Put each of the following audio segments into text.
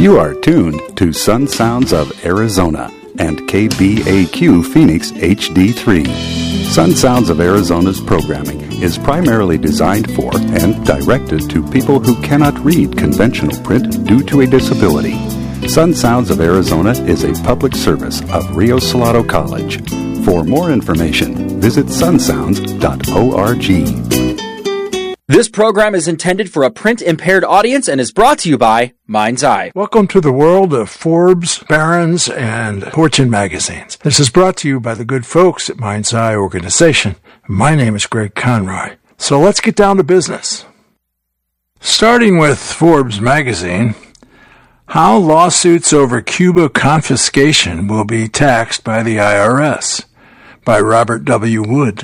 You are tuned to Sun Sounds of Arizona and KBAQ Phoenix HD3. Sun Sounds of Arizona's programming is primarily designed for and directed to people who cannot read conventional print due to a disability. Sun Sounds of Arizona is a public service of Rio Salado College. For more information, visit sunsounds.org. This program is intended for a print-impaired audience and is brought to you by Mind's Eye. Welcome to the world of Forbes, Barron's, and Fortune magazines. This is brought to you by the good folks at Mind's Eye organization. My name is Greg Conroy. So let's get down to business. Starting with Forbes magazine, how lawsuits over Cuba confiscation will be taxed by the IRS, by Robert W. Wood.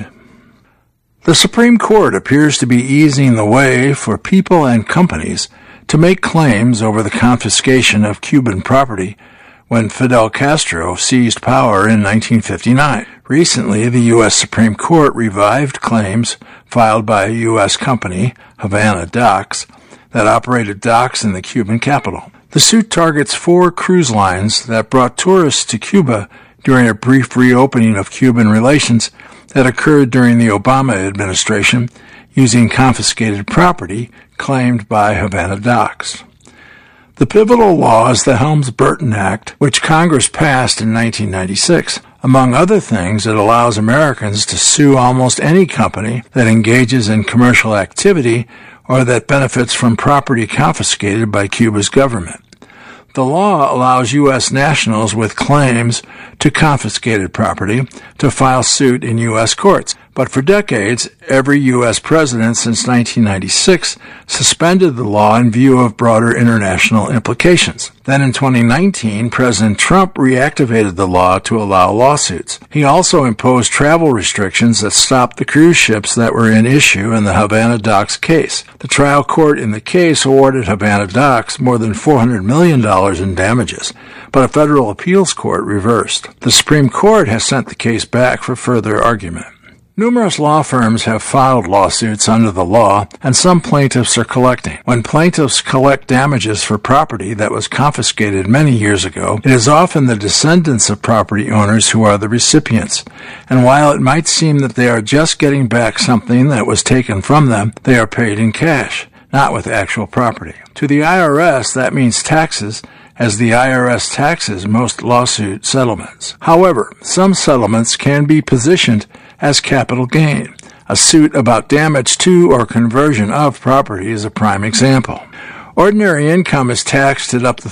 The Supreme Court appears to be easing the way for people and companies to make claims over the confiscation of Cuban property when Fidel Castro seized power in 1959. Recently, the U.S. Supreme Court revived claims filed by a U.S. company, Havana Docks, that operated docks in the Cuban capital. The suit targets 4 cruise lines that brought tourists to Cuba during a brief reopening of Cuban relations that occurred during the Obama administration using confiscated property claimed by Havana Docks. The pivotal law is the Helms-Burton Act, which Congress passed in 1996. Among other things, it allows Americans to sue almost any company that engages in commercial activity or that benefits from property confiscated by Cuba's government. The law allows U.S. nationals with claims to confiscated property to file suit in U.S. courts. But for decades, every U.S. president since 1996 suspended the law in view of broader international implications. Then in 2019, President Trump reactivated the law to allow lawsuits. He also imposed travel restrictions that stopped the cruise ships that were in issue in the Havana Docks case. The trial court in the case awarded Havana Docks more than $400 million in damages, but a federal appeals court reversed. The Supreme Court has sent the case back for further argument. Numerous law firms have filed lawsuits under the law, and some plaintiffs are collecting. When plaintiffs collect damages for property that was confiscated many years ago, it is often the descendants of property owners who are the recipients. And while it might seem that they are just getting back something that was taken from them, they are paid in cash, not with actual property. To the IRS, that means taxes, as the IRS taxes most lawsuit settlements. However, some settlements can be positioned as capital gain. A suit about damage to or conversion of property is a prime example. Ordinary income is taxed at up to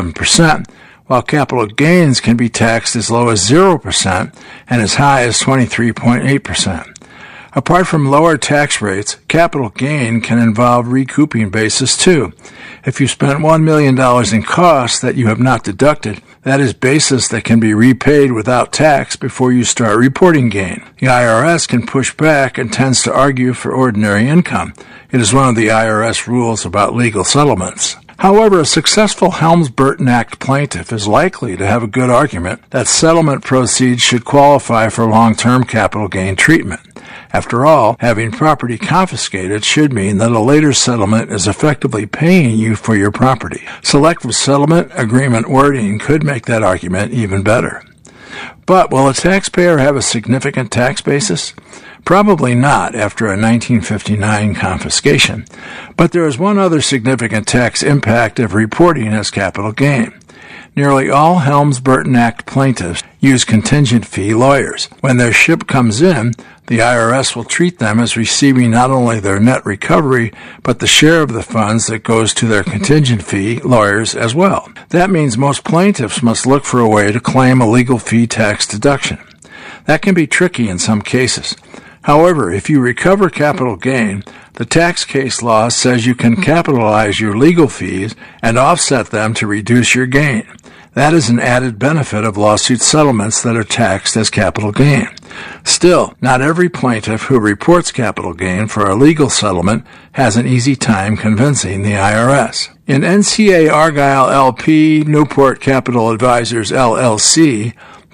37%, while capital gains can be taxed as low as 0% and as high as 23.8%. Apart from lower tax rates, capital gain can involve recouping basis too. If you spent $1 million in costs that you have not deducted, that is basis that can be repaid without tax before you start reporting gain. The IRS can push back and tends to argue for ordinary income. It is one of the IRS rules about legal settlements. However, a successful Helms-Burton Act plaintiff is likely to have a good argument that settlement proceeds should qualify for long-term capital gain treatment. After all, having property confiscated should mean that a later settlement is effectively paying you for your property. Selective settlement agreement wording could make that argument even better. But will a taxpayer have a significant tax basis? Probably not after a 1959 confiscation. But there is one other significant tax impact of reporting as capital gain. Nearly all Helms-Burton Act plaintiffs use contingent fee lawyers. When their ship comes in, the IRS will treat them as receiving not only their net recovery, but the share of the funds that goes to their contingent fee lawyers as well. That means most plaintiffs must look for a way to claim a legal fee tax deduction. That can be tricky in some cases. However, if you recover capital gain, the tax case law says you can capitalize your legal fees and offset them to reduce your gain. That is an added benefit of lawsuit settlements that are taxed as capital gain. Still, not every plaintiff who reports capital gain for a legal settlement has an easy time convincing the IRS. In NCA Argyle LP, Newport Capital Advisors LLC, the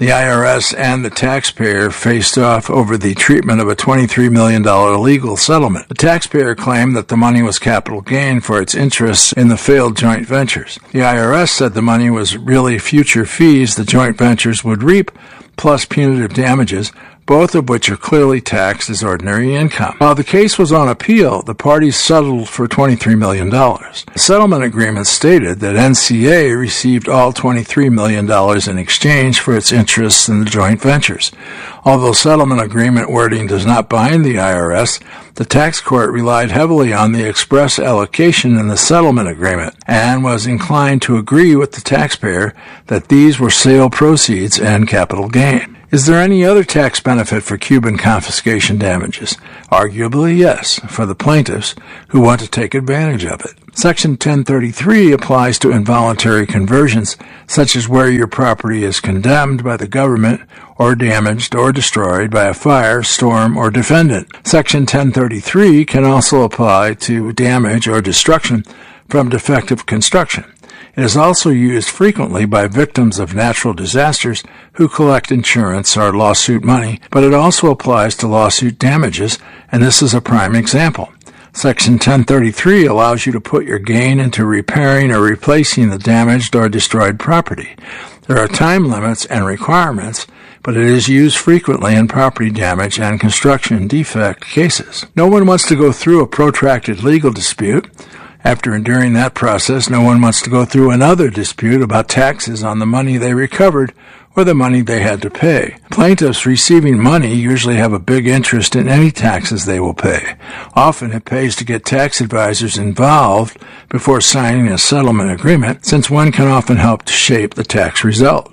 The IRS and the taxpayer faced off over the treatment of a $23 million legal settlement. The taxpayer claimed that the money was capital gain for its interests in the failed joint ventures. The IRS said the money was really future fees the joint ventures would reap, plus punitive damages, both of which are clearly taxed as ordinary income. While the case was on appeal, the parties settled for $23 million. The settlement agreement stated that NCA received all $23 million in exchange for its interests in the joint ventures. Although settlement agreement wording does not bind the IRS, the tax court relied heavily on the express allocation in the settlement agreement and was inclined to agree with the taxpayer that these were sale proceeds and capital gain. Is there any other tax benefit for Cuban confiscation damages? Arguably, yes, for the plaintiffs who want to take advantage of it. Section 1033 applies to involuntary conversions, such as where your property is condemned by the government or damaged or destroyed by a fire, storm, or defendant. Section 1033 can also apply to damage or destruction from defective construction. It is also used frequently by victims of natural disasters who collect insurance or lawsuit money, but it also applies to lawsuit damages, and this is a prime example. Section 1033 allows you to put your gain into repairing or replacing the damaged or destroyed property. There are time limits and requirements, but it is used frequently in property damage and construction defect cases. No one wants to go through a protracted legal dispute. After enduring that process, no one wants to go through another dispute about taxes on the money they recovered or the money they had to pay. Plaintiffs receiving money usually have a big interest in any taxes they will pay. Often it pays to get tax advisors involved before signing a settlement agreement, since one can often help to shape the tax result.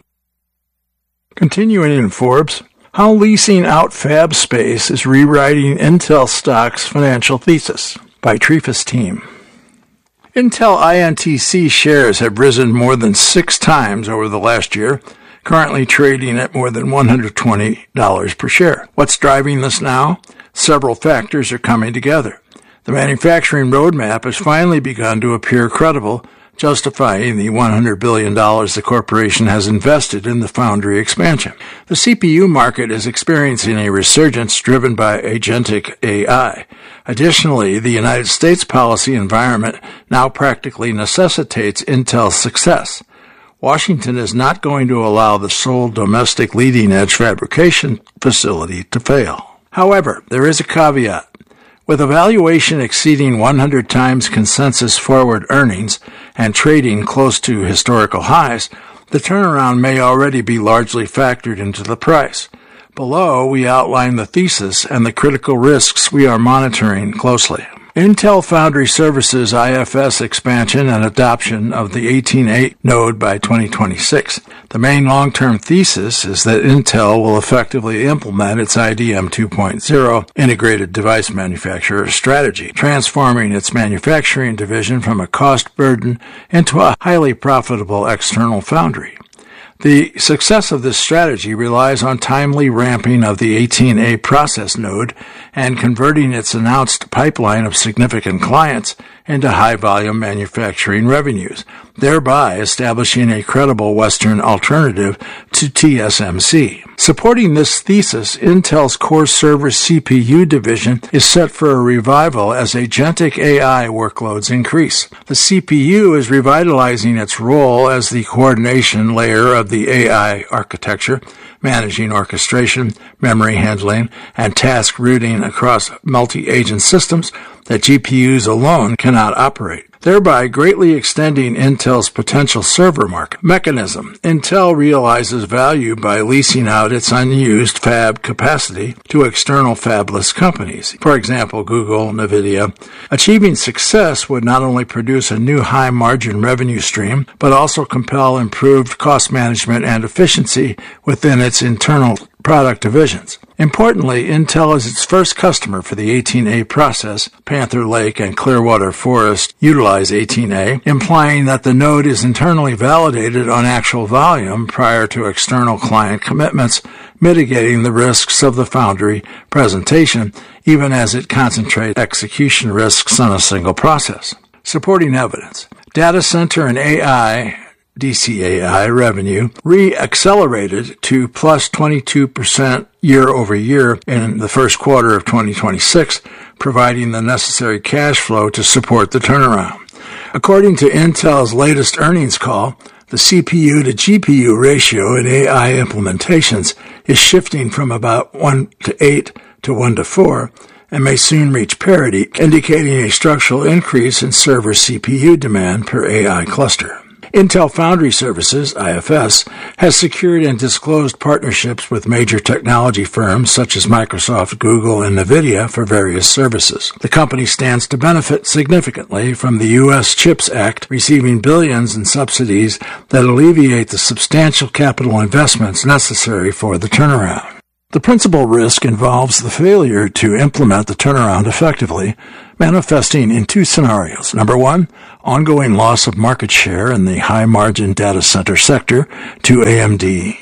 Continuing in Forbes, how leasing out fab space is rewriting Intel stock's financial thesis, by Trefus Team. Intel INTC shares have risen more than 6 times over the last year, currently trading at more than $120 per share. What's driving this now? Several factors are coming together. The manufacturing roadmap has finally begun to appear credible, justifying the $100 billion the corporation has invested in the foundry expansion. The CPU market is experiencing a resurgence driven by agentic AI. Additionally, the United States policy environment now practically necessitates Intel's success. Washington is not going to allow the sole domestic leading-edge fabrication facility to fail. However, there is a caveat. With a valuation exceeding 100 times consensus forward earnings and trading close to historical highs, the turnaround may already be largely factored into the price. Below, we outline the thesis and the critical risks we are monitoring closely. Intel Foundry Services IFS expansion and adoption of the 18A node by 2026. The main long-term thesis is that Intel will effectively implement its IDM 2.0 integrated device manufacturer strategy, transforming its manufacturing division from a cost burden into a highly profitable external foundry. The success of this strategy relies on timely ramping of the 18A process node and converting its announced pipeline of significant clients into high-volume manufacturing revenues, thereby establishing a credible Western alternative to TSMC. Supporting this thesis, Intel's core server CPU division is set for a revival as agentic AI workloads increase. The CPU is revitalizing its role as the coordination layer of the AI architecture, managing orchestration, memory handling, and task routing across multi-agent systems that GPUs alone cannot operate, thereby greatly extending Intel's potential server market. Mechanism. Intel realizes value by leasing out its unused fab capacity to external fabless companies, for example, Google, NVIDIA. Achieving success would not only produce a new high-margin revenue stream, but also compel improved cost management and efficiency within its internal product divisions. Importantly, Intel is its first customer for the 18A process. Panther Lake and Clearwater Forest utilize 18A, implying that the node is internally validated on actual volume prior to external client commitments, mitigating the risks of the foundry presentation, even as it concentrates execution risks on a single process. Supporting evidence. Data center and AI DCAI revenue re-accelerated to plus 22% year over year in the first quarter of 2026, providing the necessary cash flow to support the turnaround. According to Intel's latest earnings call, the CPU to GPU ratio in AI implementations is shifting from about 1 to 8 to 1 to 4 and may soon reach parity, indicating a structural increase in server CPU demand per AI cluster. Intel Foundry Services, IFS, has secured and disclosed partnerships with major technology firms such as Microsoft, Google, and NVIDIA for various services. The company stands to benefit significantly from the U.S. CHIPS Act, receiving billions in subsidies that alleviate the substantial capital investments necessary for the turnaround. The principal risk involves the failure to implement the turnaround effectively, manifesting in two scenarios. Number one, ongoing loss of market share in the high-margin data center sector to AMD,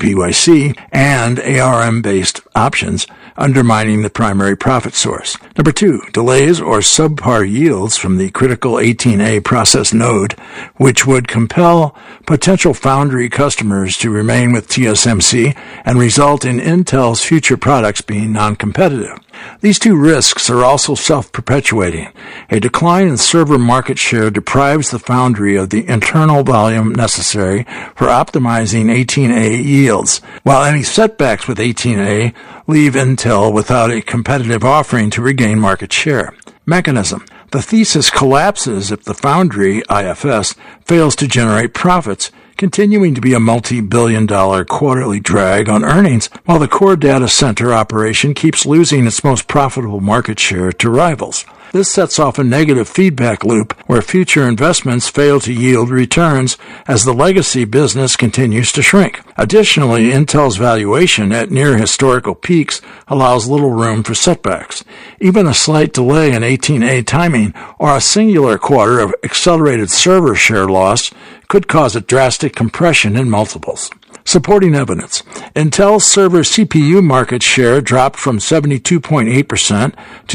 EPYC, and ARM-based options, undermining the primary profit source. Number two, delays or subpar yields from the critical 18A process node, which would compel potential foundry customers to remain with TSMC and result in Intel's future products being non-competitive. These two risks are also self-perpetuating. A decline in server market share deprives the foundry of the internal volume necessary for optimizing 18A yields, while any setbacks with 18A leave Intel without a competitive offering to regain market share. Mechanism. The thesis collapses if the foundry, IFS, fails to generate profits, continuing to be a multi-billion-dollar quarterly drag on earnings, while the core data center operation keeps losing its most profitable market share to rivals. This sets off a negative feedback loop where future investments fail to yield returns as the legacy business continues to shrink. Additionally, Intel's valuation at near historical peaks allows little room for setbacks. Even a slight delay in 18A timing or a singular quarter of accelerated server share loss could cause a drastic compression in multiples. Supporting evidence. Intel's server CPU market share dropped from 72.8% to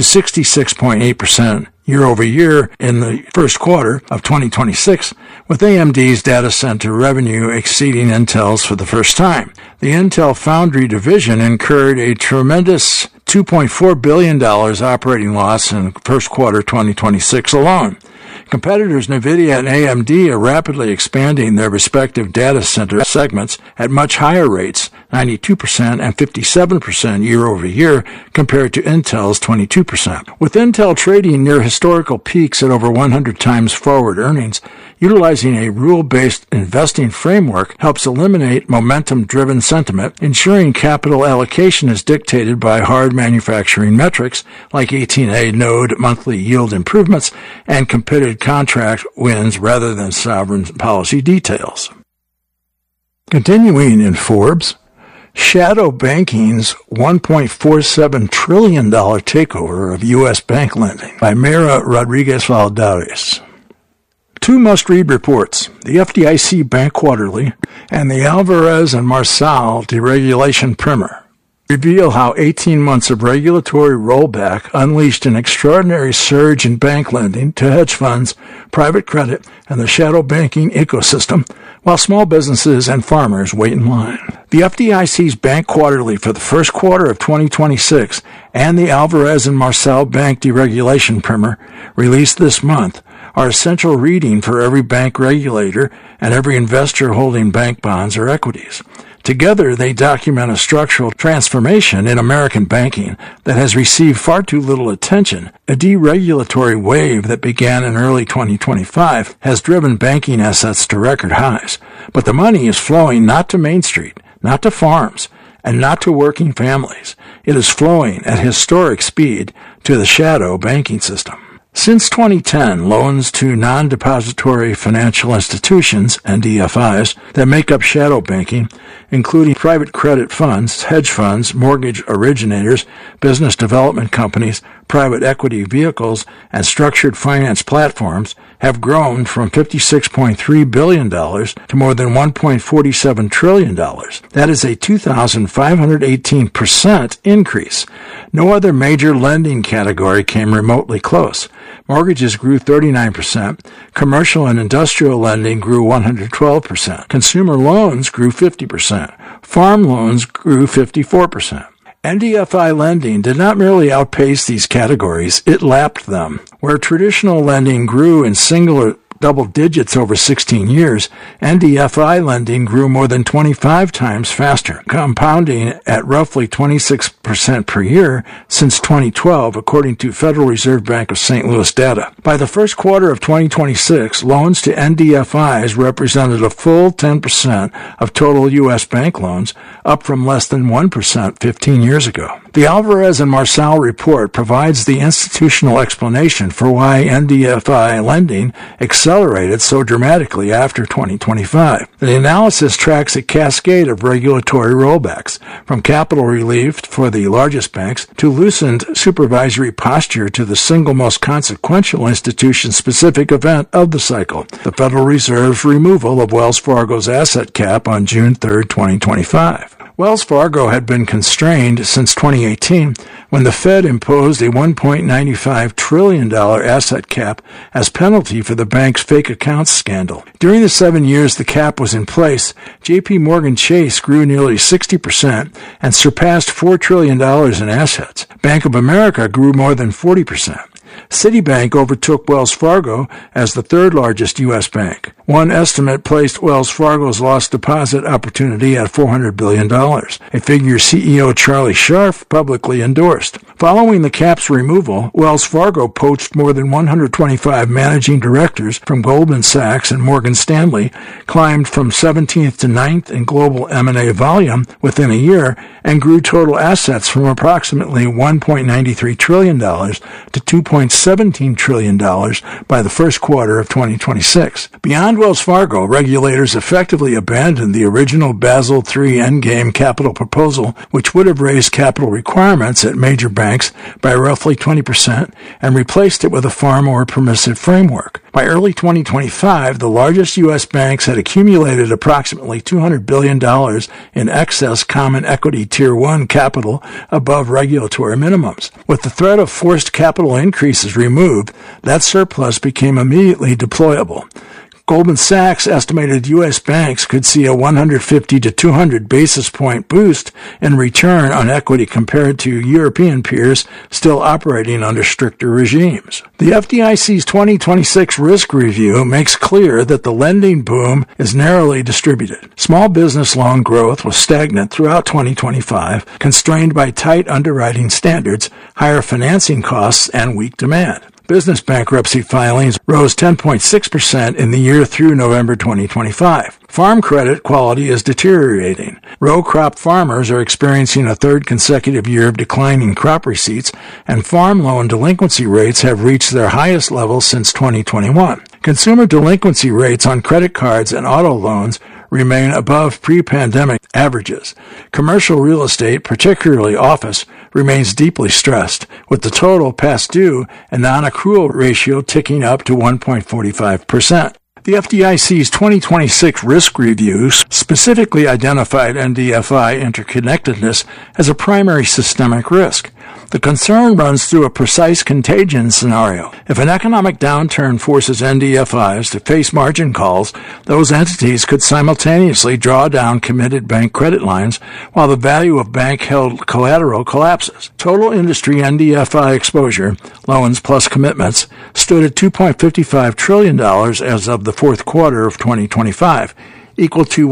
66.8% year over year in the first quarter of 2026, with AMD's data center revenue exceeding Intel's for the first time. The Intel Foundry division incurred a tremendous $2.4 billion operating loss in first quarter 2026 alone. Competitors NVIDIA and AMD are rapidly expanding their respective data center segments at much higher rates, 92% and 57% year over year, compared to Intel's 22%. With Intel trading near historical peaks at over 100 times forward earnings, utilizing a rule-based investing framework helps eliminate momentum-driven sentiment, ensuring capital allocation is dictated by hard manufacturing metrics like 18A node monthly yield improvements and committed contract wins rather than sovereign policy details. Continuing in Forbes, shadow banking's $1.47 trillion takeover of U.S. bank lending by Mayra Rodriguez-Valdez. Two must-read reports, the FDIC Bank Quarterly and the Alvarez and Marsal Deregulation Primer, reveal how 18 months of regulatory rollback unleashed an extraordinary surge in bank lending to hedge funds, private credit, and the shadow banking ecosystem, while small businesses and farmers wait in line. The FDIC's Bank Quarterly for the first quarter of 2026 and the Alvarez and Marsal Bank Deregulation Primer, released this month, are essential reading for every bank regulator and every investor holding bank bonds or equities. Together, they document a structural transformation in American banking that has received far too little attention. A deregulatory wave that began in early 2025 has driven banking assets to record highs, but the money is flowing not to Main Street, not to farms, and not to working families. It is flowing at historic speed to the shadow banking system. Since 2010, loans to non-depository financial institutions, NDFIs, that make up shadow banking, including private credit funds, hedge funds, mortgage originators, business development companies, private equity vehicles, and structured finance platforms, have grown from $56.3 billion to more than $1.47 trillion. That is a 2,518% increase. No other major lending category came remotely close. Mortgages grew 39%. Commercial and industrial lending grew 112%. Consumer loans grew 50%. Farm loans grew 54%. NDFI lending did not merely outpace these categories, it lapped them. Where traditional lending grew in single or double digits over 16 years, NDFI lending grew more than 25 times faster, compounding at roughly 26% per year since 2012, according to Federal Reserve Bank of St. Louis data. By the first quarter of 2026, loans to NDFIs represented a full 10% of total U.S. bank loans, up from less than 1% 15 years ago. The Alvarez and Marsal report provides the institutional explanation for why NDFI lending accelerated so dramatically after 2025. The analysis tracks a cascade of regulatory rollbacks, from capital relief for the largest banks to loosened supervisory posture to the single most consequential institution-specific event of the cycle, the Federal Reserve's removal of Wells Fargo's asset cap on June 3, 2025. Wells Fargo had been constrained since 2018 when the Fed imposed a $1.95 trillion asset cap as penalty for the bank's fake accounts scandal. During the 7 years the cap was in place, J.P. Morgan Chase grew nearly 60% and surpassed $4 trillion in assets. Bank of America grew more than 40%. Citibank overtook Wells Fargo as the third largest U.S. bank. One estimate placed Wells Fargo's lost deposit opportunity at $400 billion, a figure CEO Charlie Scharf publicly endorsed. Following the cap's removal, Wells Fargo poached more than 125 managing directors from Goldman Sachs and Morgan Stanley, climbed from 17th to 9th in global M&A volume within a year, and grew total assets from approximately $1.93 trillion to $2.17 trillion by the first quarter of 2026. Beyond Wells Fargo, regulators effectively abandoned the original Basel III endgame capital proposal, which would have raised capital requirements at major banks by roughly 20%, and replaced it with a far more permissive framework. By early 2025, the largest U.S. banks had accumulated approximately $200 billion in excess common equity Tier 1 capital above regulatory minimums. With the threat of forced capital increases removed, that surplus became immediately deployable. Goldman Sachs estimated U.S. banks could see a 150 to 200 basis point boost in return on equity compared to European peers still operating under stricter regimes. The FDIC's 2026 risk review makes clear that the lending boom is narrowly distributed. Small business loan growth was stagnant throughout 2025, constrained by tight underwriting standards, higher financing costs, and weak demand. Business bankruptcy filings rose 10.6% in the year through November 2025. Farm credit quality is deteriorating. Row crop farmers are experiencing a third consecutive year of declining crop receipts, and farm loan delinquency rates have reached their highest levels since 2021. Consumer delinquency rates on credit cards and auto loans remain above pre-pandemic averages. Commercial real estate, particularly office, remains deeply stressed, with the total past due and non-accrual ratio ticking up to 1.45%. The FDIC's 2026 risk review specifically identified NDFI interconnectedness as a primary systemic risk. The concern runs through a precise contagion scenario. If an economic downturn forces NDFIs to face margin calls, those entities could simultaneously draw down committed bank credit lines while the value of bank-held collateral collapses. Total industry NDFI exposure, loans plus commitments, stood at $2.55 trillion as of the fourth quarter of 2025, equal to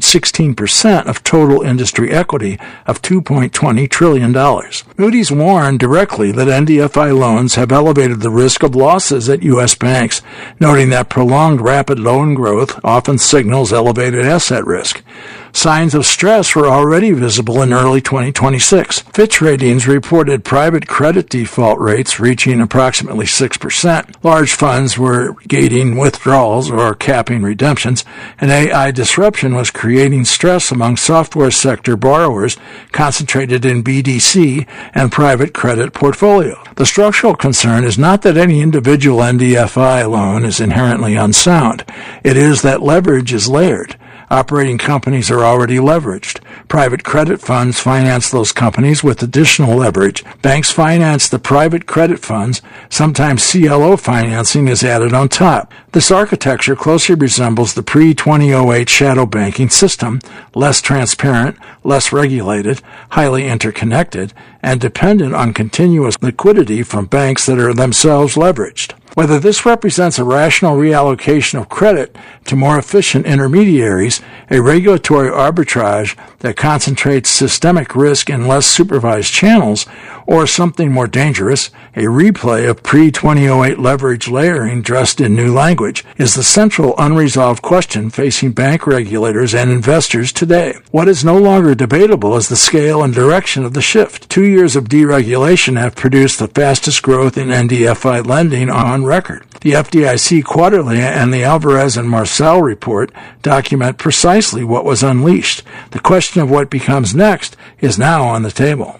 116% of total industry equity of $2.20 trillion. Moody's warned directly that NDFI loans have elevated the risk of losses at U.S. banks, noting that prolonged rapid loan growth often signals elevated asset risk. Signs of stress were already visible in early 2026. Fitch Ratings reported private credit default rates reaching approximately 6%. Large funds were gating withdrawals or capping redemptions, and AI disruption was creating stress among software sector borrowers concentrated in BDC and private credit portfolios. The structural concern is not that any individual NDFI loan is inherently unsound. It is that leverage is layered. Operating companies are already leveraged. Private credit funds finance those companies with additional leverage. Banks finance the private credit funds. Sometimes CLO financing is added on top. This architecture closely resembles the pre-2008 shadow banking system, less transparent, less regulated, highly interconnected, and dependent on continuous liquidity from banks that are themselves leveraged. Whether this represents a rational reallocation of credit to more efficient intermediaries, a regulatory arbitrage that concentrates systemic risk in less supervised channels, or something more dangerous, a replay of pre-2008 leverage layering dressed in new language, is the central unresolved question facing bank regulators and investors today. What is no longer debatable is the scale and direction of the shift. 2 years of deregulation have produced the fastest growth in NDFI lending on record. The FDIC quarterly and the Alvarez and Marcel report document precisely what was unleashed. The question of what becomes next is now on the table.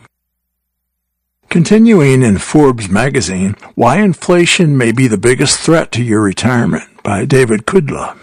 Continuing in Forbes magazine, Why Inflation May Be the Biggest Threat to Your Retirement by David Kudla.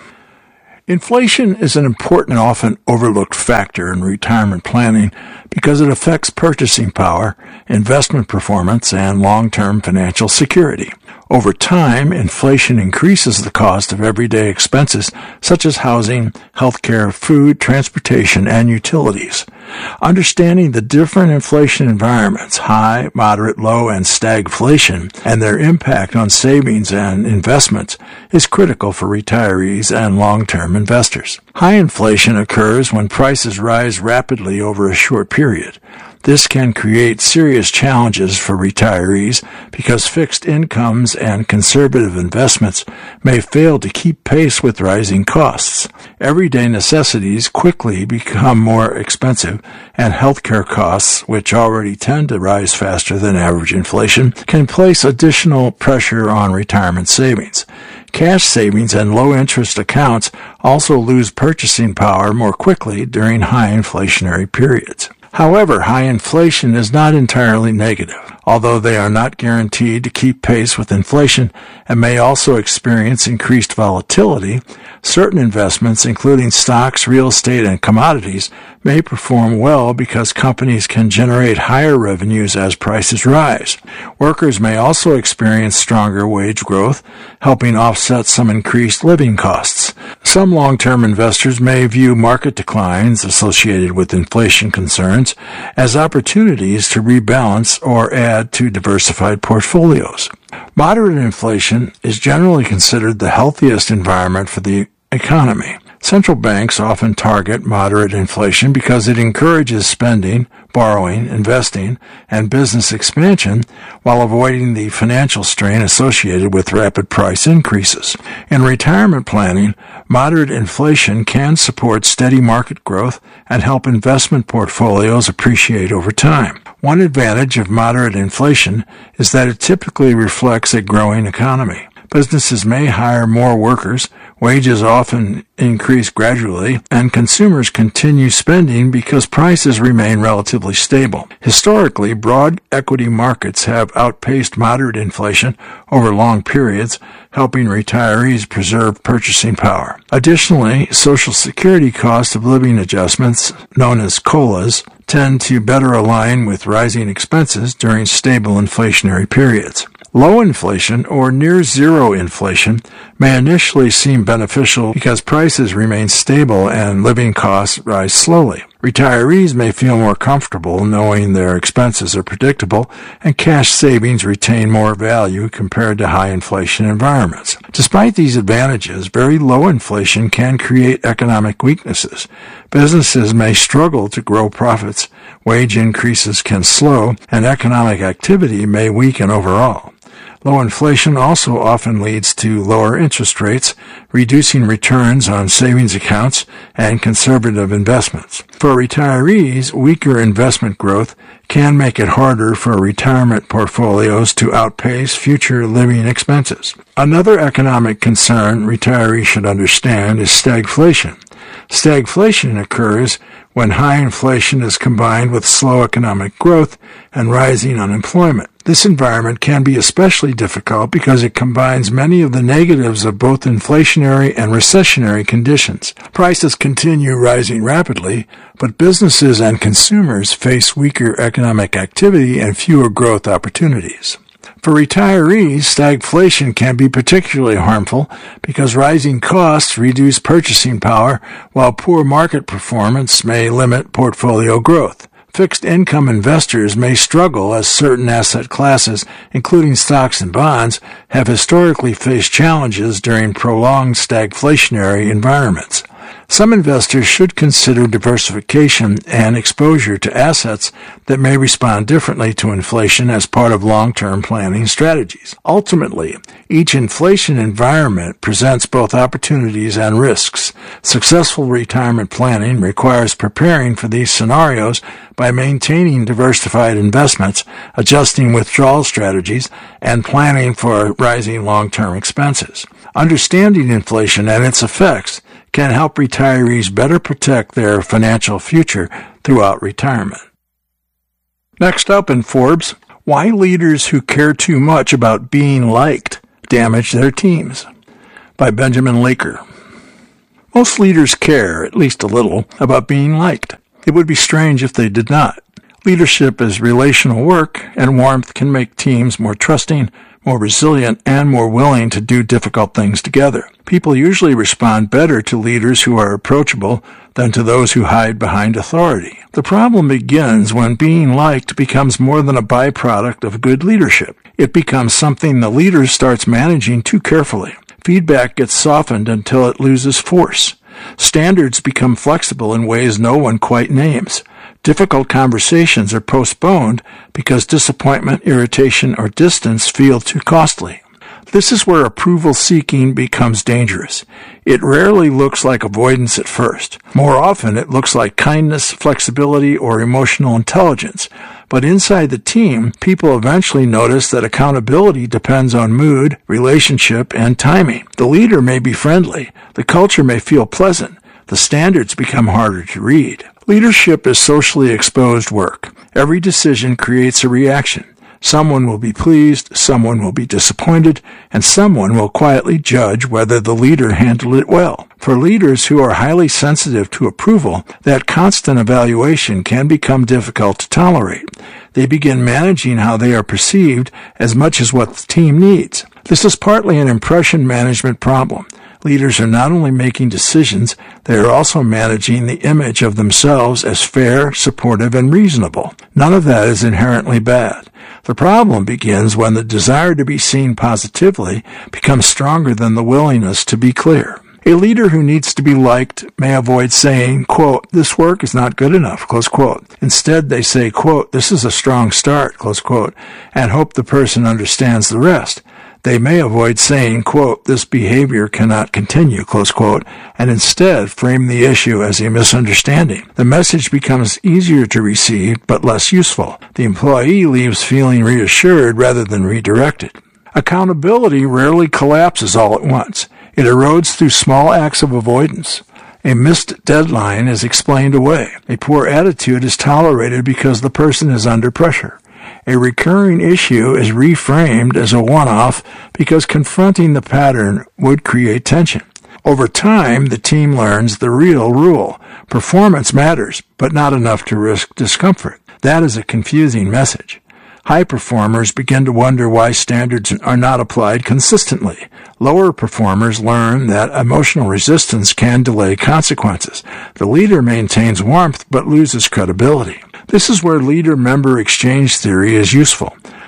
Inflation is an important and often overlooked factor in retirement planning because it affects purchasing power, investment performance, and long-term financial security. Over time, inflation increases the cost of everyday expenses such as housing, healthcare, food, transportation, and utilities. Understanding the different inflation environments, high, moderate, low, and stagflation, and their impact on savings and investments is critical for retirees and long-term investors. High inflation occurs when prices rise rapidly over a short period. This can create serious challenges for retirees because fixed incomes and conservative investments may fail to keep pace with rising costs. Everyday necessities quickly become more expensive, and healthcare costs, which already tend to rise faster than average inflation, can place additional pressure on retirement savings. Cash savings and low-interest accounts also lose purchasing power more quickly during high inflationary periods. However, high inflation is not entirely negative. Although they are not guaranteed to keep pace with inflation and may also experience increased volatility, certain investments, including stocks, real estate, and commodities, may perform well because companies can generate higher revenues as prices rise. Workers may also experience stronger wage growth, helping offset some increased living costs. Some long-term investors may view market declines associated with inflation concerns as opportunities to rebalance or add to diversified portfolios. Moderate inflation is generally considered the healthiest environment for the economy. Central banks often target moderate inflation because it encourages spending, borrowing, investing, and business expansion while avoiding the financial strain associated with rapid price increases. In retirement planning, moderate inflation can support steady market growth and help investment portfolios appreciate over time. One advantage of moderate inflation is that it typically reflects a growing economy. Businesses may hire more workers, wages often increase gradually, and consumers continue spending because prices remain relatively stable. Historically, broad equity markets have outpaced moderate inflation over long periods, helping retirees preserve purchasing power. Additionally, Social Security cost of living adjustments, known as COLAs, tend to better align with rising expenses during stable inflationary periods. Low inflation or near zero inflation may initially seem beneficial because prices remain stable and living costs rise slowly. Retirees may feel more comfortable knowing their expenses are predictable and cash savings retain more value compared to high inflation environments. Despite these advantages, very low inflation can create economic weaknesses. Businesses may struggle to grow profits, wage increases can slow, and economic activity may weaken overall. Low inflation also often leads to lower interest rates, reducing returns on savings accounts and conservative investments. For retirees, weaker investment growth can make it harder for retirement portfolios to outpace future living expenses. Another economic concern retirees should understand is stagflation. Stagflation occurs when high inflation is combined with slow economic growth and rising unemployment. This environment can be especially difficult because it combines many of the negatives of both inflationary and recessionary conditions. Prices continue rising rapidly, but businesses and consumers face weaker economic activity and fewer growth opportunities. For retirees, stagflation can be particularly harmful because rising costs reduce purchasing power, while poor market performance may limit portfolio growth. Fixed income investors may struggle as certain asset classes, including stocks and bonds, have historically faced challenges during prolonged stagflationary environments. Some investors should consider diversification and exposure to assets that may respond differently to inflation as part of long-term planning strategies. Ultimately, each inflation environment presents both opportunities and risks. Successful retirement planning requires preparing for these scenarios by maintaining diversified investments, adjusting withdrawal strategies, and planning for rising long-term expenses. Understanding inflation and its effects can help retirees better protect their financial future throughout retirement. Next up in Forbes, why leaders who care too much about being liked damage their teams, by Benjamin Laker. Most leaders care, at least a little, about being liked. It would be strange if they did not. Leadership is relational work, and warmth can make teams more trusting, more resilient, and more willing to do difficult things together. People usually respond better to leaders who are approachable than to those who hide behind authority. The problem begins when being liked becomes more than a byproduct of good leadership. It becomes something the leader starts managing too carefully. Feedback gets softened until it loses force. Standards become flexible in ways no one quite names. Difficult conversations are postponed because disappointment, irritation, or distance feel too costly. This is where approval-seeking becomes dangerous. It rarely looks like avoidance at first. More often, it looks like kindness, flexibility, or emotional intelligence. But inside the team, people eventually notice that accountability depends on mood, relationship, and timing. The leader may be friendly. The culture may feel pleasant. The standards become harder to read. Leadership is socially exposed work. Every decision creates a reaction. Someone will be pleased, someone will be disappointed, and someone will quietly judge whether the leader handled it well. For leaders who are highly sensitive to approval, that constant evaluation can become difficult to tolerate. They begin managing how they are perceived as much as what the team needs. This is partly an impression management problem. Leaders are not only making decisions, they are also managing the image of themselves as fair, supportive, and reasonable. None of that is inherently bad. The problem begins when the desire to be seen positively becomes stronger than the willingness to be clear. A leader who needs to be liked may avoid saying, quote, "This work is not good enough," close quote. Instead, they say, quote, "This is a strong start," close quote, and hope the person understands the rest. They may avoid saying, quote, "This behavior cannot continue," close quote, and instead frame the issue as a misunderstanding. The message becomes easier to receive, but less useful. The employee leaves feeling reassured rather than redirected. Accountability rarely collapses all at once. It erodes through small acts of avoidance. A missed deadline is explained away. A poor attitude is tolerated because the person is under pressure. A recurring issue is reframed as a one-off because confronting the pattern would create tension. Over time, the team learns the real rule. Performance matters, but not enough to risk discomfort. That is a confusing message. High performers begin to wonder why standards are not applied consistently. Lower performers learn that emotional resistance can delay consequences. The leader maintains warmth but loses credibility. This is where leader-member exchange theory is useful.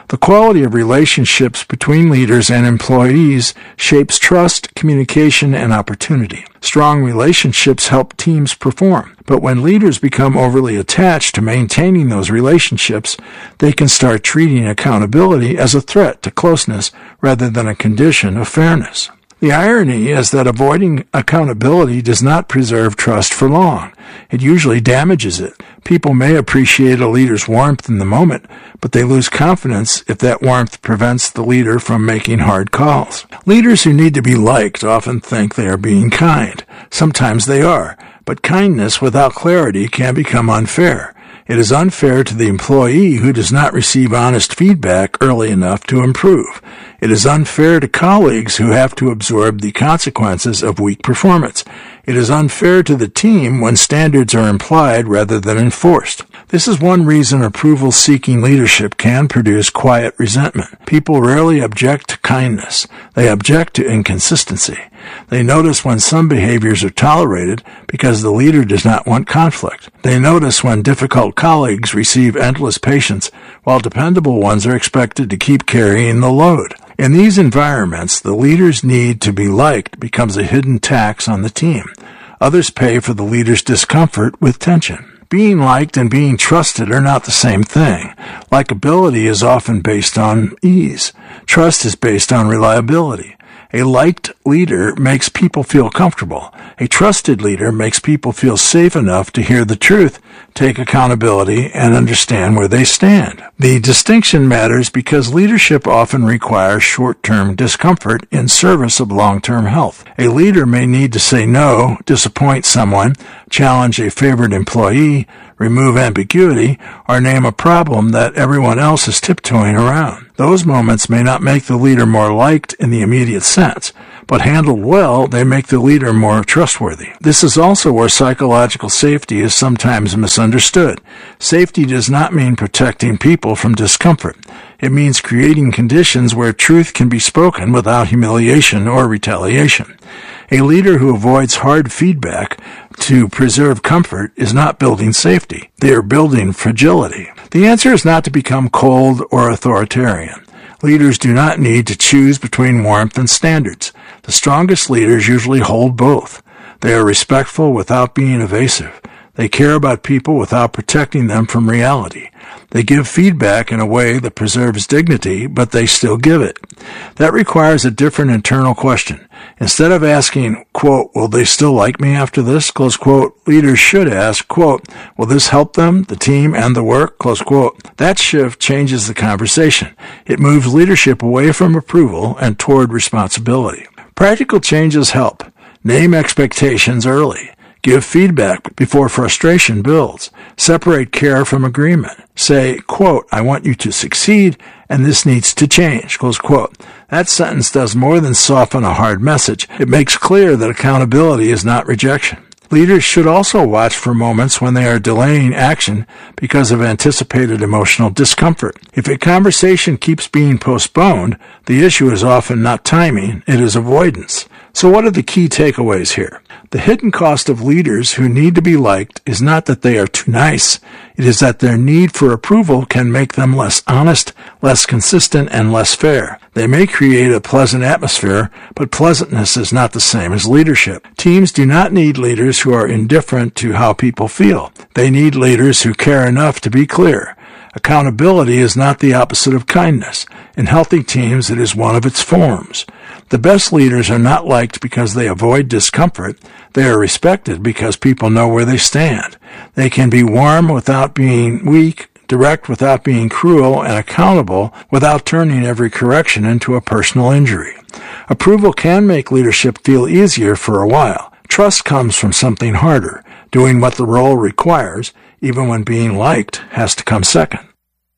The quality of relationships between leaders and employees shapes trust, communication, and opportunity. Strong relationships help teams perform, but when leaders become overly attached to maintaining those relationships, they can start treating accountability as a threat to closeness rather than a condition of fairness. The irony is that avoiding accountability does not preserve trust for long. It usually damages it. People may appreciate a leader's warmth in the moment, but they lose confidence if that warmth prevents the leader from making hard calls. Leaders who need to be liked often think they are being kind. Sometimes they are, but kindness without clarity can become unfair. It is unfair to the employee who does not receive honest feedback early enough to improve. It is unfair to colleagues who have to absorb the consequences of weak performance. It is unfair to the team when standards are implied rather than enforced. This is one reason approval-seeking leadership can produce quiet resentment. People rarely object to kindness. They object to inconsistency. They notice when some behaviors are tolerated because the leader does not want conflict. They notice when difficult colleagues receive endless patience while dependable ones are expected to keep carrying the load. In these environments, the leader's need to be liked becomes a hidden tax on the team. Others pay for the leader's discomfort with tension. Being liked and being trusted are not the same thing. Likability is often based on ease. Trust is based on reliability. A liked leader makes people feel comfortable. A trusted leader makes people feel safe enough to hear the truth, take accountability, and understand where they stand. The distinction matters because leadership often requires short-term discomfort in service of long-term health. A leader may need to say no, disappoint someone, challenge a favored employee, remove ambiguity, or name a problem that everyone else is tiptoeing around. Those moments may not make the leader more liked in the immediate sense, but handled well, they make the leader more trustworthy. This is also where psychological safety is sometimes misunderstood. Safety does not mean protecting people from discomfort. It means creating conditions where truth can be spoken without humiliation or retaliation. A leader who avoids hard feedback to preserve comfort is not building safety. They are building fragility. The answer is not to become cold or authoritarian. Leaders do not need to choose between warmth and standards. The strongest leaders usually hold both. They are respectful without being evasive. They care about people without protecting them from reality. They give feedback in a way that preserves dignity, but they still give it. That requires a different internal question. Instead of asking, quote, will they still like me after this, close quote, leaders should ask, quote, will this help them, the team, and the work, close quote. That shift changes the conversation. It moves leadership away from approval and toward responsibility. Practical changes help. Name expectations early. Give feedback before frustration builds. Separate care from agreement. Say, quote, I want you to succeed, and this needs to change, close quote. That sentence does more than soften a hard message. It makes clear that accountability is not rejection. Leaders should also watch for moments when they are delaying action because of anticipated emotional discomfort. If a conversation keeps being postponed, the issue is often not timing, it is avoidance. So what are the key takeaways here? The hidden cost of leaders who need to be liked is not that they are too nice. It is that their need for approval can make them less honest, less consistent, and less fair. They may create a pleasant atmosphere, but pleasantness is not the same as leadership. Teams do not need leaders who are indifferent to how people feel. They need leaders who care enough to be clear. Accountability is not the opposite of kindness. In healthy teams, it is one of its forms. The best leaders are not liked because they avoid discomfort. They are respected because people know where they stand. They can be warm without being weak, direct without being cruel, and accountable without turning every correction into a personal injury. Approval can make leadership feel easier for a while. Trust comes from something harder, doing what the role requires, even when being liked has to come second.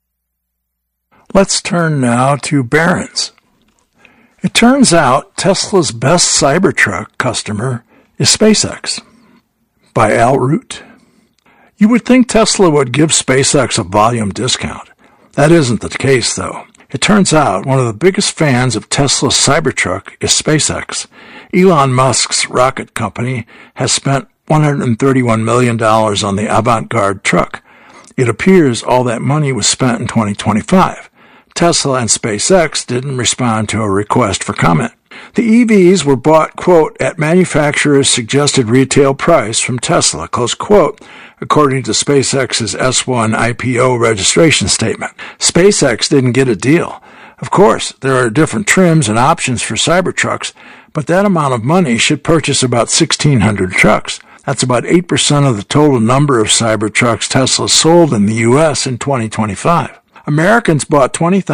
Let's turn now to Barron's. It turns out Tesla's best Cybertruck customer is SpaceX, by Al Root. You would think Tesla would give SpaceX a volume discount. That isn't the case, though. It turns out one of the biggest fans of Tesla's Cybertruck is SpaceX. Elon Musk's rocket company has spent $131 million on the Avant Garde truck. It appears all that money was spent in 2025. Tesla and SpaceX didn't respond to a request for comment. The EVs were bought, quote, at manufacturer's suggested retail price from Tesla, close quote, according to SpaceX's S1 IPO registration statement. SpaceX didn't get a deal. Of course, there are different trims and options for Cybertrucks, but that amount of money should purchase about 1,600 trucks. That's about 8% of the total number of Cybertrucks Tesla sold in the U.S. in 2025. Americans bought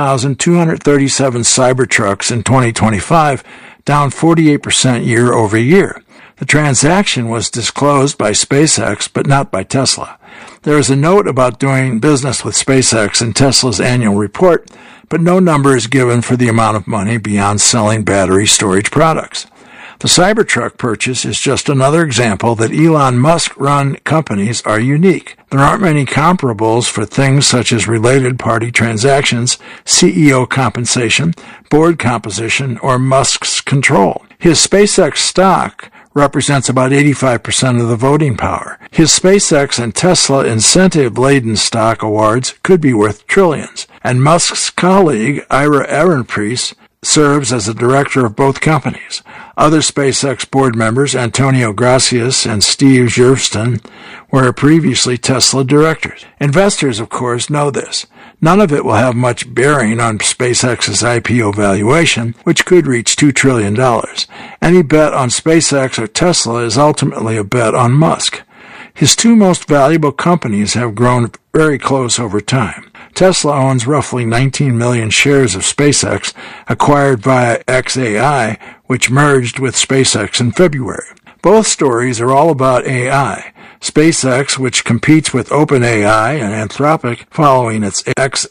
20,237 Cybertrucks in 2025, down 48% year over year. The transaction was disclosed by SpaceX, but not by Tesla. There is a note about doing business with SpaceX in Tesla's annual report, but no number is given for the amount of money beyond selling battery storage products. The Cybertruck purchase is just another example that Elon Musk-run companies are unique. There aren't many comparables for things such as related party transactions, CEO compensation, board composition, or Musk's control. His SpaceX stock represents about 85% of the voting power. His SpaceX and Tesla incentive-laden stock awards could be worth trillions. And Musk's colleague, Ira Ehrenpreis, serves as a director of both companies. Other SpaceX board members, Antonio Gracias and Steve Jurvetson, were previously Tesla directors. Investors, of course, know this. None of it will have much bearing on SpaceX's IPO valuation, which could reach $2 trillion. Any bet on SpaceX or Tesla is ultimately a bet on Musk. His two most valuable companies have grown very close over time. Tesla owns roughly 19 million shares of SpaceX, acquired via xAI, which merged with SpaceX in February. Both stories are all about AI. SpaceX, which competes with OpenAI and Anthropic following its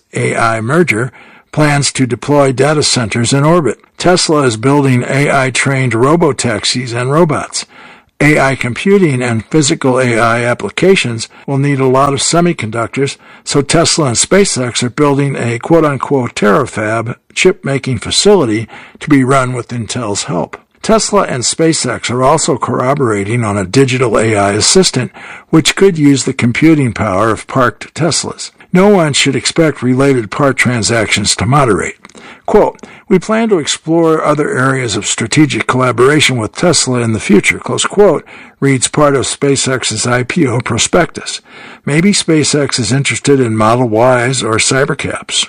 xAI merger, plans to deploy data centers in orbit. Tesla is building AI-trained robotaxis and robots. AI computing and physical AI applications will need a lot of semiconductors, so Tesla and SpaceX are building a quote-unquote terafab chip-making facility to be run with Intel's help. Tesla and SpaceX are also corroborating on a digital AI assistant, which could use the computing power of parked Teslas. No one should expect related part transactions to moderate. Quote, we plan to explore other areas of strategic collaboration with Tesla in the future, close quote, reads part of SpaceX's IPO prospectus. Maybe SpaceX is interested in Model Ys or Cybercaps.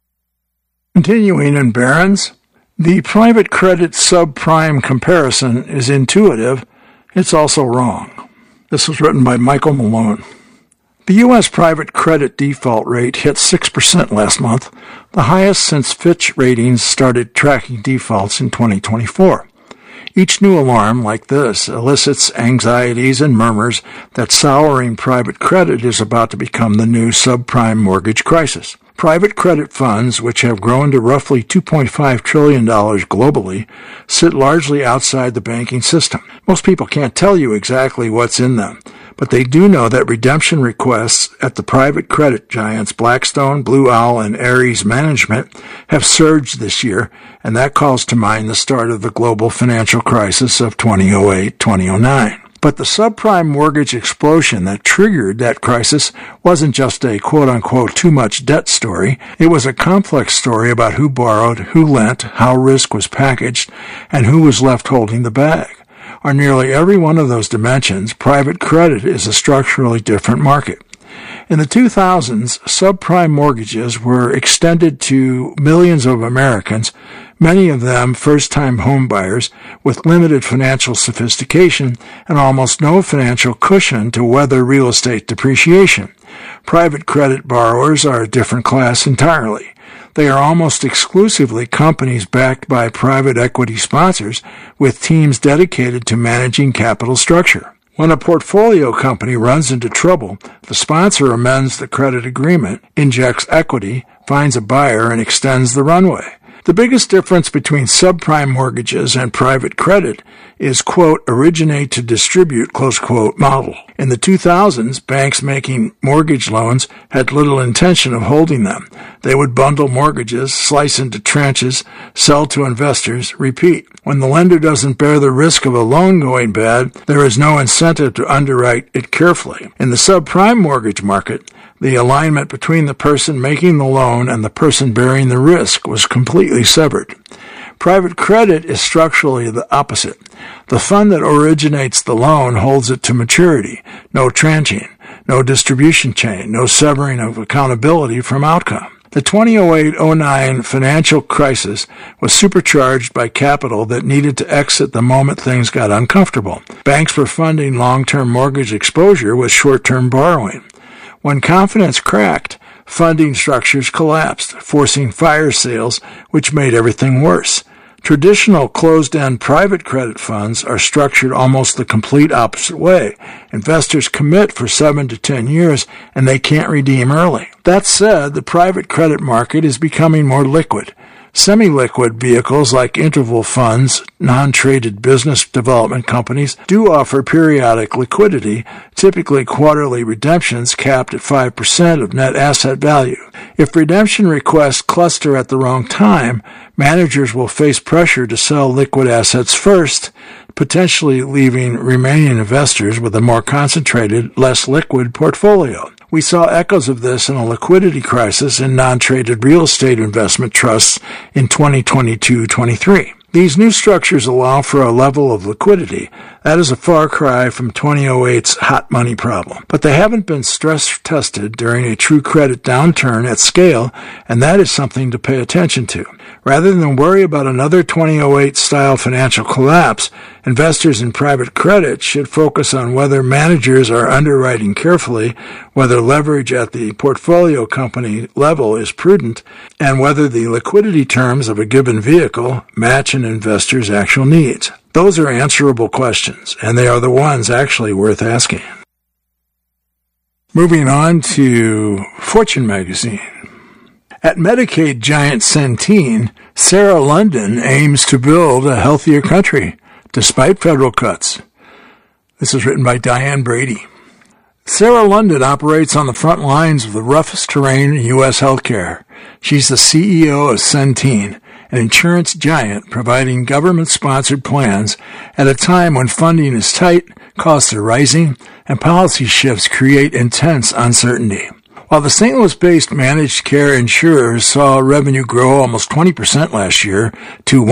Continuing in Barron's, the private credit subprime comparison is intuitive. It's also wrong. This was written by Michael Malone. The U.S. private credit default rate hit 6% last month, the highest since Fitch Ratings started tracking defaults in 2024. Each new alarm like this elicits anxieties and murmurs that souring private credit is about to become the new subprime mortgage crisis. Private credit funds, which have grown to roughly $2.5 trillion globally, sit largely outside the banking system. Most people can't tell you exactly what's in them, but they do know that redemption requests at the private credit giants Blackstone, Blue Owl, and Ares Management have surged this year, and that calls to mind the start of the global financial crisis of 2008-2009. But the subprime mortgage explosion that triggered that crisis wasn't just a quote-unquote too much debt story. It was a complex story about who borrowed, who lent, how risk was packaged, and who was left holding the bag. On nearly every one of those dimensions, private credit is a structurally different market. In the 2000s, subprime mortgages were extended to millions of Americans, many of them first-time homebuyers with limited financial sophistication and almost no financial cushion to weather real estate depreciation. Private credit borrowers are a different class entirely. They are almost exclusively companies backed by private equity sponsors with teams dedicated to managing capital structure. When a portfolio company runs into trouble, the sponsor amends the credit agreement, injects equity, finds a buyer, and extends the runway. The biggest difference between subprime mortgages and private credit is, quote, originate to distribute, close quote, model. In the 2000s, banks making mortgage loans had little intention of holding them. They would bundle mortgages, slice into tranches, sell to investors, repeat. When the lender doesn't bear the risk of a loan going bad, there is no incentive to underwrite it carefully. In the subprime mortgage market, The alignment between the person making the loan and the person bearing the risk was completely severed. Private credit is structurally the opposite. The fund that originates the loan holds it to maturity. No tranching, no distribution chain, no severing of accountability from outcome. The 2008-09 financial crisis was supercharged by capital that needed to exit the moment things got uncomfortable. Banks were funding long-term mortgage exposure with short-term borrowing. When confidence cracked, funding structures collapsed, forcing fire sales, which made everything worse. Traditional closed-end private credit funds are structured almost the complete opposite way. Investors commit for 7 to 10 years, and they can't redeem early. That said, the private credit market is becoming more liquid. Semi-liquid vehicles like interval funds, non-traded business development companies do offer periodic liquidity, typically quarterly redemptions capped at 5% of net asset value. If redemption requests cluster at the wrong time, managers will face pressure to sell liquid assets first, potentially leaving remaining investors with a more concentrated, less liquid portfolio. We saw echoes of this in a liquidity crisis in non-traded real estate investment trusts in 2022-23. These new structures allow for a level of liquidity that is a far cry from 2008's hot money problem. But they haven't been stress-tested during a true credit downturn at scale, and that is something to pay attention to. Rather than worry about another 2008-style financial collapse, investors in private credit should focus on whether managers are underwriting carefully, whether leverage at the portfolio company level is prudent, and whether the liquidity terms of a given vehicle match an investor's actual needs. Those are answerable questions, and they are the ones actually worth asking. Moving on to Fortune magazine. At Medicaid giant Centene, Sarah London aims to build a healthier country, despite federal cuts. This is written by Diane Brady. Sarah London operates on the front lines of the roughest terrain in U.S. healthcare. She's the CEO of Centene, an insurance giant providing government-sponsored plans at a time when funding is tight, costs are rising, and policy shifts create intense uncertainty. While the St. Louis-based managed care insurers saw revenue grow almost 20% last year to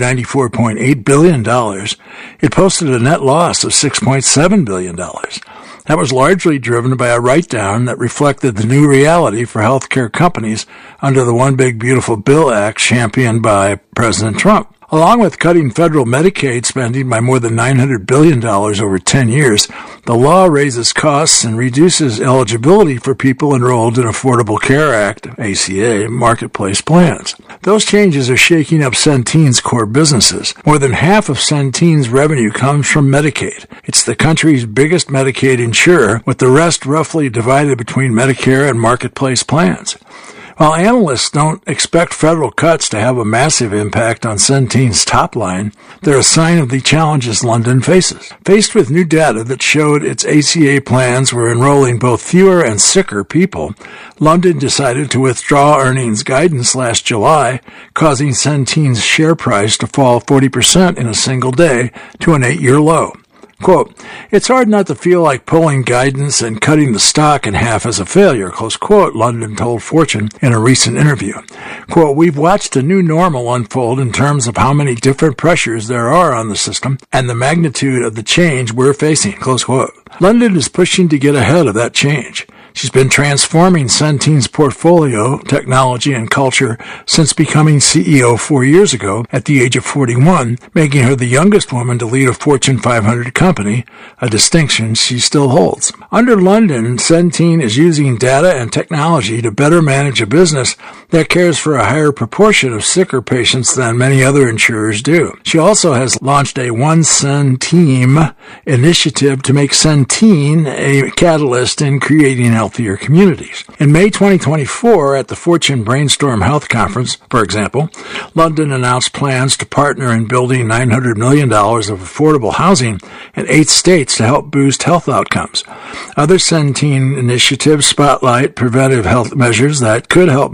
$194.8 billion, it posted a net loss of $6.7 billion. That was largely driven by a write-down that reflected the new reality for healthcare companies under the One Big Beautiful Bill Act championed by President Trump. Along with cutting federal Medicaid spending by more than $900 billion over 10 years, the law raises costs and reduces eligibility for people enrolled in Affordable Care Act, ACA, marketplace plans. Those changes are shaking up Centene's core businesses. More than half of Centene's revenue comes from Medicaid. It's the country's biggest Medicaid insurer, with the rest roughly divided between Medicare and marketplace plans. While analysts don't expect federal cuts to have a massive impact on Centene's top line, they're a sign of the challenges London faces. Faced with new data that showed its ACA plans were enrolling both fewer and sicker people, London decided to withdraw earnings guidance last July, causing Centene's share price to fall 40% in a single day to an 8-year low. Quote, "It's hard not to feel like pulling guidance and cutting the stock in half as a failure," close quote, London told Fortune in a recent interview. Quote, "We've watched a new normal unfold in terms of how many different pressures there are on the system and the magnitude of the change we're facing," close quote. London is pushing to get ahead of that change. She's been transforming Centene's portfolio, technology, and culture since becoming CEO 4 years ago at the age of 41, making her the youngest woman to lead a Fortune 500 company, a distinction she still holds. Under London, Centene is using data and technology to better manage a business that cares for a higher proportion of sicker patients than many other insurers do. She also has launched a One Centene initiative to make Centene a catalyst in creating healthier communities. In May 2024, at the Fortune Brainstorm Health Conference, for example, London announced plans to partner in building $900 million of affordable housing in 8 states to help boost health outcomes. Other Centene initiatives spotlight preventive health measures that could help members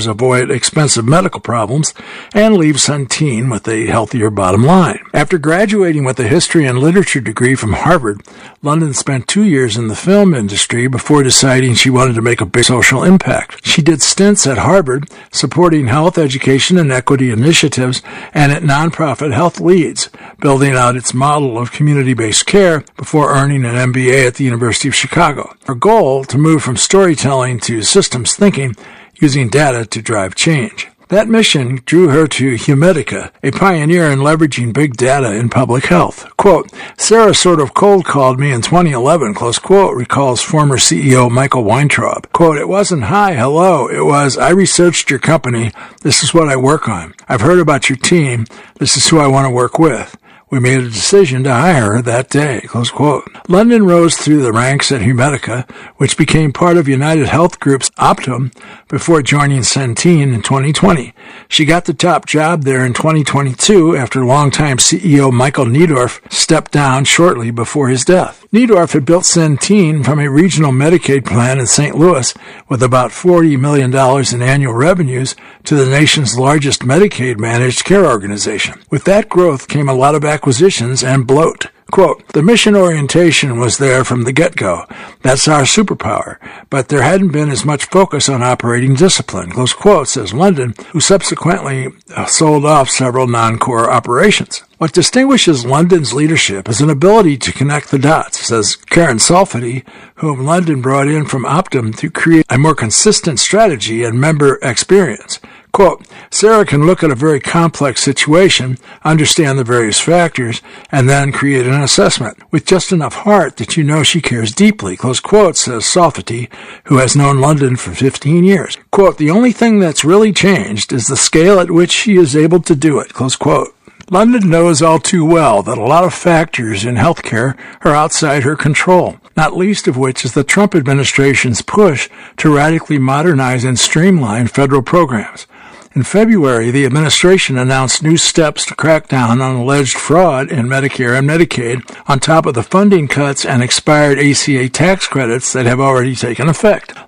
consumers avoid expensive medical problems and leave Centene with a healthier bottom line. After graduating with a history and literature degree from Harvard, London spent 2 years in the film industry before deciding she wanted to make a big social impact. She did stints at Harvard, supporting health, education, and equity initiatives, and at nonprofit Health Leads, building out its model of community-based care before earning an MBA at the University of Chicago. Her goal, to move from storytelling to systems thinking, using data to drive change. That mission drew her to Humedica, a pioneer in leveraging big data in public health. Quote, Sarah sort of cold called me in 2011, close quote, recalls former CEO Michael Weintraub. Quote, it wasn't hi, hello. It was, I researched your company. This is what I work on. I've heard about your team. This is who I want to work with. We made a decision to hire her that day, close quote. London rose through the ranks at Humedica, which became part of United Health Group's Optum before joining Centene in 2020. She got the top job there in 2022 after longtime CEO Michael Neidorff stepped down shortly before his death. Neidorff had built Centene from a regional Medicaid plan in St. Louis with about $40 million in annual revenues to the nation's largest Medicaid managed care organization. With that growth came a lot of acquisitions and bloat. Quote, the mission orientation was there from the get-go. That's our superpower. But there hadn't been as much focus on operating discipline, close quote, says London, who subsequently sold off several non-core operations. What distinguishes London's leadership is an ability to connect the dots, says Karen Salfity, whom London brought in from Optum to create a more consistent strategy and member experience. Quote, Sarah can look at a very complex situation, understand the various factors, and then create an assessment with just enough heart that you know she cares deeply, close quote, says Salfity, who has known London for 15 years. Quote, the only thing that's really changed is the scale at which she is able to do it, close quote. London knows all too well that a lot of factors in healthcare are outside her control, not least of which is the Trump administration's push to radically modernize and streamline federal programs. In February, the administration announced new steps to crack down on alleged fraud in Medicare and Medicaid, on top of the funding cuts and expired ACA tax credits that have already taken effect.